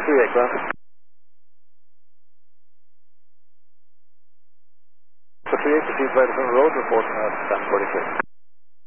38, go ahead. 38, proceed by the front road, report 1046.